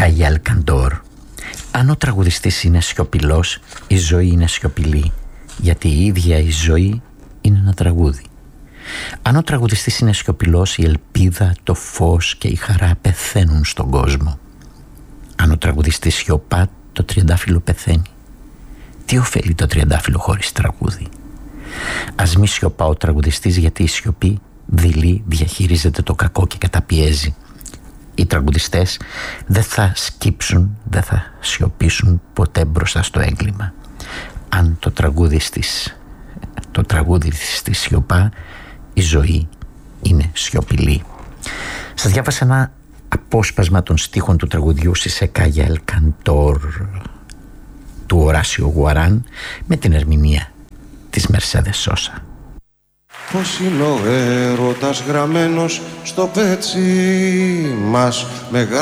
Κάγια Αλκαντόρ. Αν ο τραγουδιστής είναι σιωπηλός, η ζωή είναι σιωπηλή, γιατί η ίδια η ζωή είναι ένα τραγούδι. Αν ο τραγουδιστής είναι σιωπηλός, η ελπίδα, το φως και η χαρά πεθαίνουν στον κόσμο. Αν ο τραγουδιστής σιωπά, το τριαντάφυλλο πεθαίνει. Τι ωφέλει το τριαντάφυλλο χωρίς τραγούδι? Ας μη σιωπά ο τραγουδιστής, γιατί η σιωπή δειλεί, διαχειρίζεται το κακό και καταπιέζει. Οι τραγουδιστές δεν θα σκύψουν, δεν θα σιωπήσουν ποτέ μπροστά στο έγκλημα. Αν το τραγούδι στη σιωπά, η ζωή είναι σιωπηλή. Σας διάβασα ένα απόσπασμα των στίχων του τραγουδιού «Σε Κάγια Αλκαντόρ» του Οράσιο Γουαράν με την ερμηνεία της Μερσέδες Σόσα. Πώς είναι ο έρωτας γραμμένος στο πέτσι μας με